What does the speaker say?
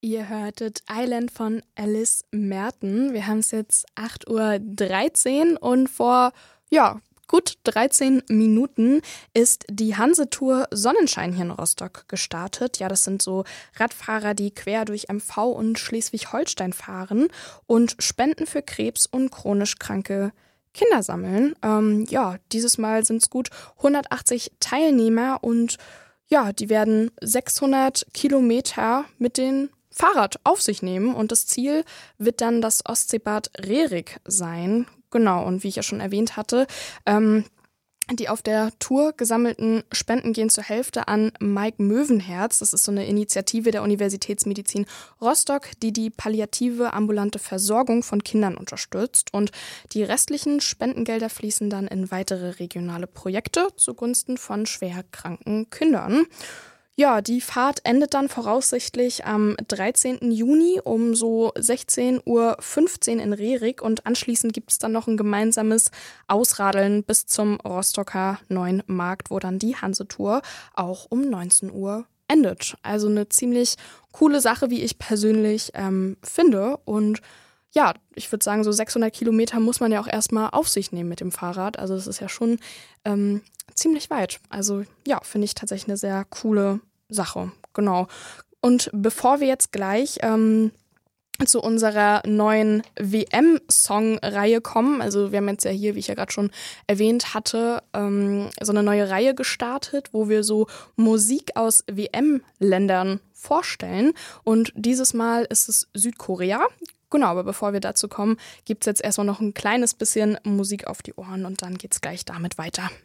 Ihr hörtet Island von Alice Merton. Wir haben es jetzt 8:13 Uhr und vor gut 13 Minuten ist die Hanse-Tour Sonnenschein hier in Rostock gestartet. Ja, das sind so Radfahrer, die quer durch MV und Schleswig-Holstein fahren und Spenden für Krebs und chronisch kranke Kinder sammeln. Dieses Mal sind es gut 180 Teilnehmer und die werden 600 Kilometer mit dem Fahrrad auf sich nehmen und das Ziel wird dann das Ostseebad Rerik sein. Genau, und wie ich ja schon erwähnt hatte, die auf der Tour gesammelten Spenden gehen zur Hälfte an Mike Möwenherz. Das ist so eine Initiative der Universitätsmedizin Rostock, die die palliative ambulante Versorgung von Kindern unterstützt. Und die restlichen Spendengelder fließen dann in weitere regionale Projekte zugunsten von schwer kranken Kindern. Ja, die Fahrt endet dann voraussichtlich am 13. Juni um so 16:15 Uhr in Rerik und anschließend gibt es dann noch ein gemeinsames Ausradeln bis zum Rostocker Neuen Markt, wo dann die Hanse-Tour auch um 19 Uhr endet. Also eine ziemlich coole Sache, wie ich persönlich finde. Und ja, ich würde sagen, so 600 Kilometer muss man ja auch erstmal auf sich nehmen mit dem Fahrrad. Also das ist ja schon ziemlich weit. Also ja, finde ich tatsächlich eine sehr coole Sache. Genau. Und bevor wir jetzt gleich zu unserer neuen WM-Song-Reihe kommen, also wir haben jetzt ja hier, wie ich ja gerade schon erwähnt hatte, so eine neue Reihe gestartet, wo wir so Musik aus WM-Ländern vorstellen. Und dieses Mal ist es Südkorea. Genau, aber bevor wir dazu kommen, gibt es jetzt erstmal noch ein kleines bisschen Musik auf die Ohren und dann geht's gleich damit weiter.